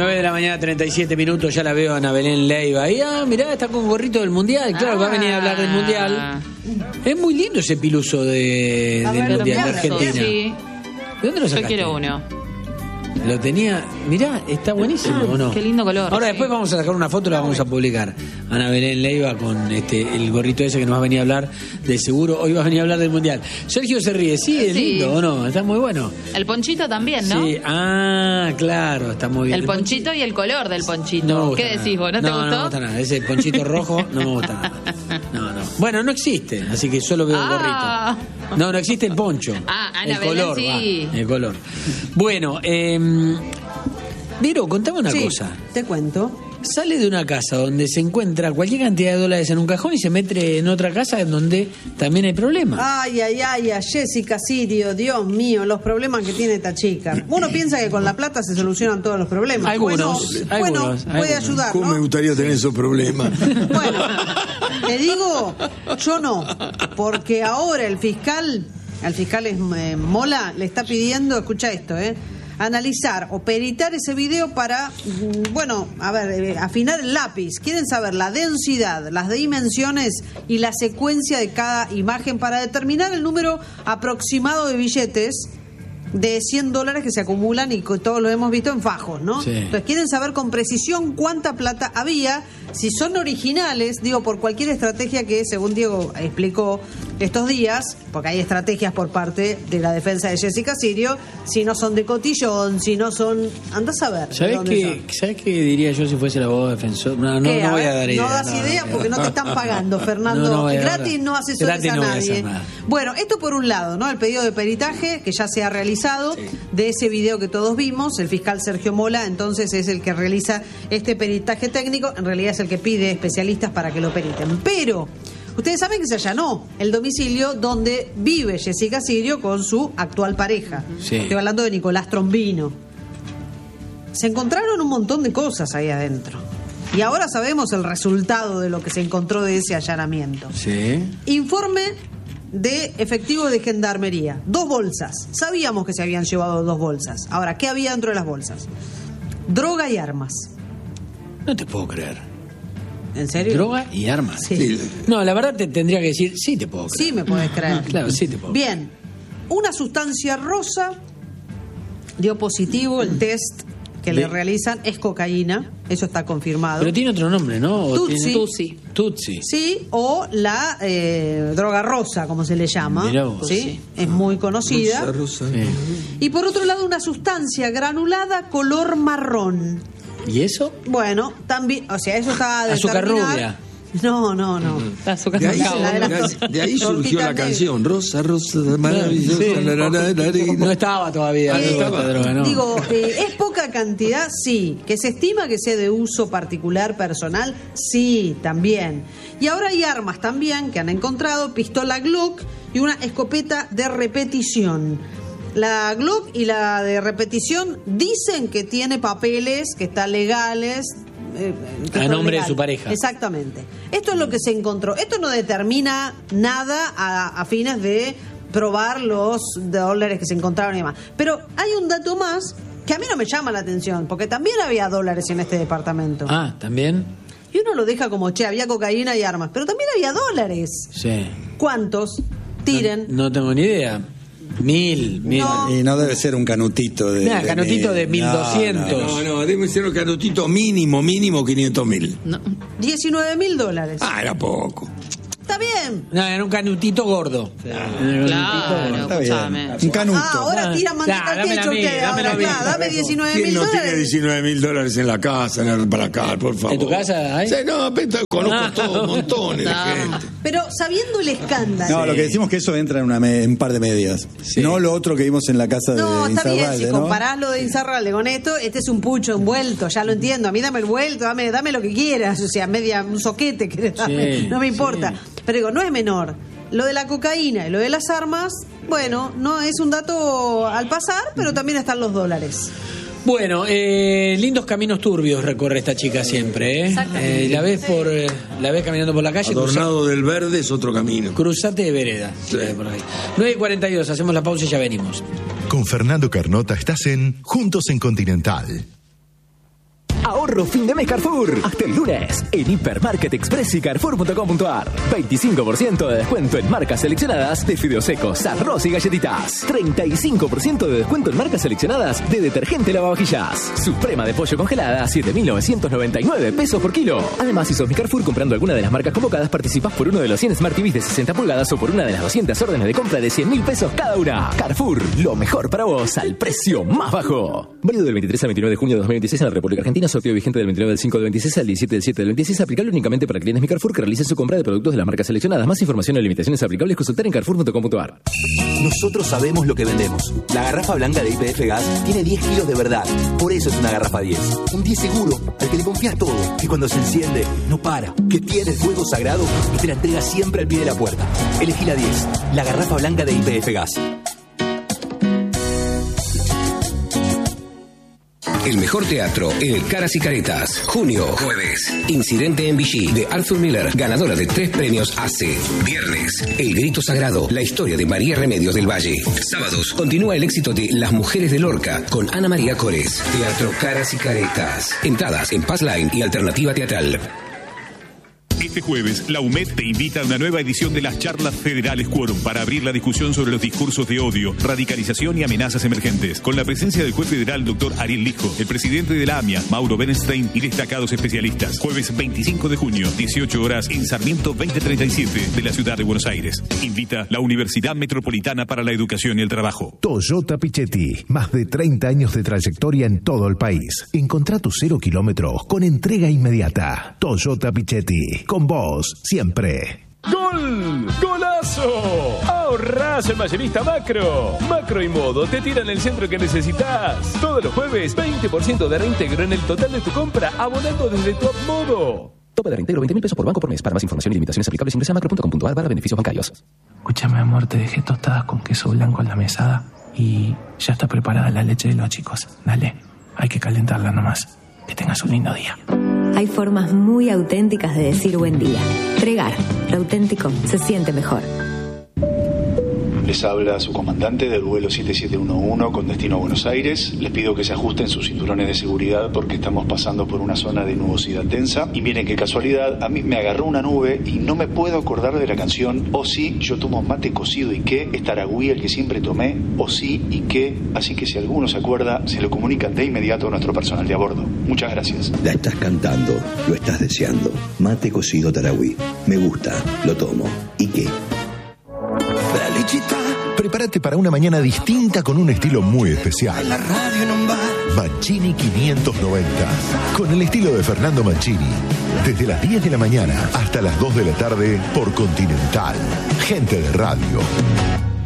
9 de la mañana, 37 minutos, ya la veo a Ana Belén Leiva. Y mirá, está con gorrito del Mundial. Claro, va a venir a hablar del Mundial. Es muy lindo ese piluso del Mundial de Argentina. Sí. ¿De dónde lo sacaste? Yo quiero uno. Lo tenía, mirá, está buenísimo, ¿o no? Qué lindo color. Ahora después vamos a sacar una foto y la vamos a publicar. Ana Belén Leiva con el gorrito ese que nos va a venir a hablar de seguro. Hoy va a venir a hablar del Mundial. Sergio se ríe, sí, es lindo, ¿o no? Está muy bueno. El ponchito también, ¿no? Sí, claro, está muy bien. El ponchito y el color del ponchito. No ¿Qué decís vos? ¿No te gustó? No me gusta nada. Ese ponchito rojo no me gusta nada. No. Bueno, no existe, así que solo veo el gorrito. No existe el poncho. Ana el Belén, color, sí. El color. Bueno, Vero, contame una cosa. Te cuento. Sale de una casa donde se encuentra cualquier cantidad de dólares en un cajón y se mete en otra casa en donde también hay problemas. Ay, a Jessica Sirio, Dios mío, los problemas que tiene esta chica. Uno piensa que con la plata se solucionan todos los problemas. Algunos. Puede ayudar, ¿Cómo ¿no? me gustaría tener esos problemas? Bueno, te digo, yo no, porque ahora el fiscal es Mola, le está pidiendo, escucha esto, analizar o peritar ese video para, afinar el lápiz. Quieren saber la densidad, las dimensiones y la secuencia de cada imagen para determinar el número aproximado de billetes de $100 que se acumulan y que todos lo hemos visto en fajos, ¿no? Sí. Entonces quieren saber con precisión cuánta plata había, si son originales, digo, por cualquier estrategia que, según Diego explicó estos días, porque hay estrategias por parte de la defensa de Jessica Sirio, si no son de cotillón, si no son... Andás a ver. ¿Sabés qué diría yo si fuese el abogado defensor? No voy a dar idea. No das idea porque no te están pagando, Fernando. Gratis no asesores a nadie. Bueno, esto por un lado, ¿no? El pedido de peritaje que ya se ha realizado de ese video que todos vimos. El fiscal Sergio Mola, entonces, es el que realiza este peritaje técnico. En realidad es el que pide especialistas para que lo periten. Pero ustedes saben que se allanó el domicilio donde vive Jessica Sirio con su actual pareja. Sí. Estoy hablando de Nicolás Trombino. Se encontraron un montón de cosas ahí adentro. Y ahora sabemos el resultado de lo que se encontró de ese allanamiento. Sí. Informe de efectivo de gendarmería. 2 bolsas. Sabíamos que se habían llevado 2 bolsas. Ahora, ¿qué había dentro de las bolsas? Droga y armas. No te puedo creer. ¿En serio? Droga y armas. Sí. No, la verdad te tendría que decir, sí te puedo creer. Sí me podés creer. Claro, sí te puedo creer. Bien. Una sustancia rosa dio positivo el test que le realizan, es cocaína, eso está confirmado. Pero tiene otro nombre, ¿no? Tutsi. Sí, o la droga rosa, como se le llama. Mirá vos. ¿Sí? Es muy conocida. Rosa. Sí. Y por otro lado, una sustancia granulada color marrón. ¿Y eso? Bueno, también, o sea, eso está a Azúcar determinar. rubia. No. Azúcar De ahí surgió la canción. Rosa, maravillosa. Sí. No estaba todavía. estaba. Droga, no. Digo, ¿es poca cantidad? Sí. ¿Que se estima que sea de uso particular, personal? Sí, también. Y ahora hay armas también que han encontrado, pistola Glock y una escopeta de repetición. La Glock y la de repetición dicen que tiene papeles, que están legales. A nombre de su pareja. Exactamente. Esto es lo que se encontró. Esto no determina nada a fines de probar los dólares que se encontraron y demás. Pero hay un dato más que a mí no me llama la atención, porque también había dólares en este departamento. ¿También? Y uno lo deja como, había cocaína y armas, pero también había dólares. Sí. ¿Cuántos? Tiren. No tengo ni idea. 1000. No. Y no debe ser un canutito de... canutito de 1200. No, debe ser un canutito mínimo 500.000. No. $19.000. Era poco. Está bien. No, era un canutito gordo. Claro, escúchame. Un canuto. Ahora tiran manteca al techo ustedes. Ahora, dame $19.000. ¿Quién no tiene $19.000 en la casa, en el Balacar, por favor? ¿En tu casa hay? Sí, no, pero conozco todos montones de gente. Pero sabiendo el escándalo. No, lo que decimos que eso entra en un par de medias. Sí. No lo otro que vimos en la casa No, de está bien, Insaurralde, si ¿no? comparás lo de Insaurralde con esto, este es un pucho envuelto, ya lo entiendo. A mí dame el vuelto, dame lo que quieras, o sea, un soquete querés darme, Sí, no me importa. sí. Pero digo, no es menor. Lo de la cocaína y lo de las armas, bueno, no es un dato al pasar, pero también están los dólares. Bueno, lindos caminos turbios recorre esta chica siempre, Exactamente. la ves caminando por la calle. Adornado del verde es otro camino. Cruzate de vereda. Sí. Por ahí. 9:42, hacemos la pausa y ya venimos. Con Fernando Carnota estás en Juntos en Continental. ahorro fin de mes Carrefour. Hasta el lunes en Hipermarket Express y Carrefour.com.ar. 25% de descuento en marcas seleccionadas de fideos secos, arroz y galletitas. 35% de descuento en marcas seleccionadas de detergente lavavajillas. Suprema de pollo congelada a 7.999 pesos por kilo. Además, si sos mi Carrefour comprando alguna de las marcas convocadas, participás por uno de los 100 Smart TVs de 60 pulgadas o por una de las 200 órdenes de compra de 100.000 pesos cada una. Carrefour, lo mejor para vos al precio más bajo. Válido del 23 al 29 de junio de 2026 en la República Argentina. Sorteo vigente del 29 del 5 del 26 al 17 del 7 del 26. Aplicable únicamente para clientes mi Carrefour que realicen su compra de productos de las marcas seleccionadas. Más información y limitaciones aplicables consultar en carrefour.com.ar. Nosotros sabemos lo que vendemos. La garrafa blanca de YPF Gas tiene 10 kilos de verdad. Por eso es una garrafa 10. Un 10 seguro, al que le confías todo. Que cuando se enciende, no para. Que tiene fuego sagrado y te la entrega siempre al pie de la puerta. Elegí la 10. La garrafa blanca de YPF Gas. El mejor teatro en el Caras y Caretas. Junio, jueves. Incidente en Vichy de Arthur Miller, ganadora de 3 premios AC. Viernes, El Grito Sagrado, la historia de María Remedios del Valle. Sábados, continúa el éxito de Las Mujeres de Lorca con Ana María Cores. Teatro Caras y Caretas. Entradas en Passline y Alternativa Teatral. Este jueves, la UMED te invita a una nueva edición de las Charlas Federales Quórum para abrir la discusión sobre los discursos de odio, radicalización y amenazas emergentes. Con la presencia del juez federal Dr. Ariel Lijo, el presidente de la AMIA, Mauro Berenstein, y destacados especialistas. Jueves 25 de junio, 18 horas, en Sarmiento 2037 de la ciudad de Buenos Aires. Invita la Universidad Metropolitana para la Educación y el Trabajo. Toyota Pichetti, más de 30 años de trayectoria en todo el país. Encontrá tu 0 kilómetros con entrega inmediata. Toyota Pichetti, con vos siempre. ¡Gol! ¡Golazo! Ahorrás en Mayorista Macro. Macro y Modo te tiran el centro que necesitas. Todos los jueves, 20% de reintegro en el total de tu compra, abonando desde tu Modo. Tope de reintegro 20.000 pesos por banco por mes. Para más información y limitaciones aplicables ingresa a macro.com.ar/beneficios bancarios. Escúchame, amor, te dejé tostadas con queso blanco en la mesada y ya está preparada la leche de los chicos. Dale, hay que calentarla nomás. Que tengas un lindo día. Hay formas muy auténticas de decir buen día. Pregar, lo auténtico se siente mejor. Les habla su comandante del vuelo 7711 con destino a Buenos Aires. Les pido que se ajusten sus cinturones de seguridad porque estamos pasando por una zona de nubosidad densa. Y miren qué casualidad, a mí me agarró una nube y no me puedo acordar de la canción O sí, yo tomo mate cocido y qué, es Taragüí el que siempre tomé, O sí y qué. Así que si alguno se acuerda, se lo comunican de inmediato a nuestro personal de a bordo. Muchas gracias. La estás cantando, lo estás deseando. Mate cocido Taragüí. Me gusta, lo tomo. ¿Y qué? Prepárate para una mañana distinta con un estilo muy especial. Mancini 590. Con el estilo de Fernando Mancini. Desde las 10 de la mañana hasta las 2 de la tarde por Continental. Gente de radio.